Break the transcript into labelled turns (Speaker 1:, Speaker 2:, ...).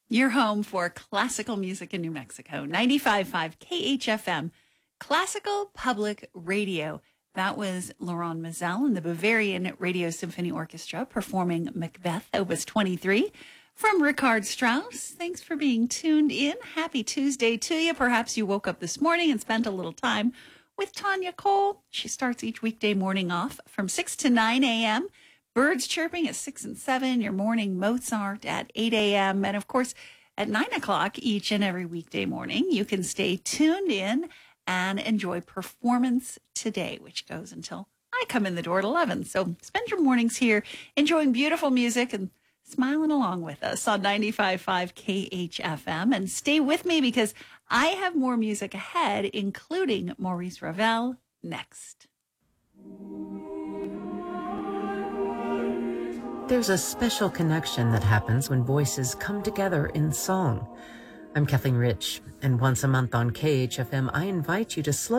Speaker 1: Your home for classical music in New Mexico. 95.5 KHFM, Classical Public Radio. That was Laurent Mazel and the Bavarian Radio Symphony Orchestra performing Macbeth, Opus 23 from Richard Strauss. Thanks for being tuned in. Happy Tuesday to you. Perhaps you woke up this morning and spent a little time with Tanya Cole. She starts each weekday morning off from 6 to 9 a.m., birds chirping at 6 and 7, your morning Mozart at 8 a.m. And of course, at 9 o'clock each and every weekday morning, you can stay tuned in and enjoy Performance Today, which goes until I come in the door at 11. So spend your mornings here enjoying beautiful music and smiling along with us on 95.5 KHFM. And stay with me because I have more music ahead, including Maurice Ravel next.
Speaker 2: There's a special connection that happens when voices come together in song. I'm Kathleen Rich, and once a month on KHFM, I invite you to slow